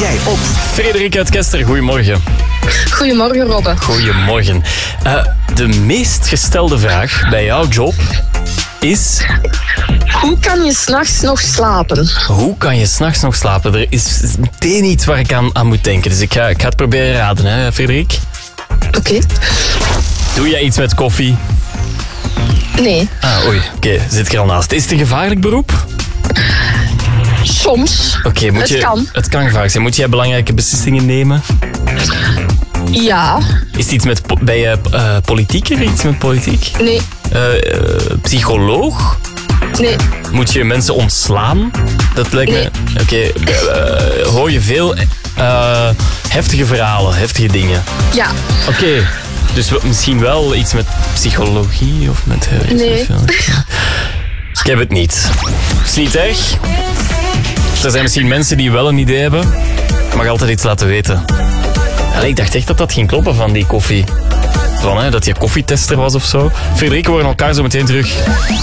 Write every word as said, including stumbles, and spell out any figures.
jij op? Frederik uit Kester, goedemorgen. Goedemorgen, Robbe. Goedemorgen. Uh, de meest gestelde vraag bij jouw job is... Hoe kan je s'nachts nog slapen? Hoe kan je s'nachts nog slapen? Er is meteen iets waar ik aan, aan moet denken. Dus ik ga, ik ga het proberen raden, hè, Frederik? Oké. Okay. Doe jij iets met koffie? Nee. Ah, oei. Oké, okay, zit ik er al naast. Is het een gevaarlijk beroep? Soms. Oké, okay, moet het je... kan. Het kan gevaarlijk zijn. Moet jij belangrijke beslissingen nemen? Ja. Is het iets met... Ben je uh, politieker? Iets met politiek? Nee. Uh, uh, psycholoog? Nee. Moet je mensen ontslaan? Dat lijkt nee. me... Oké, okay, uh, hoor je veel uh, heftige verhalen, heftige dingen? Ja. Oké, okay, dus misschien wel iets met psychologie of met... Uh, nee. Ik heb het niet. Is niet erg. Er zijn misschien mensen die wel een idee hebben. Je mag altijd iets laten weten. Allee, ik dacht echt dat dat ging kloppen van die koffie. Van, hè, dat je koffietester was of zo. Frederik, we horen elkaar zo meteen terug.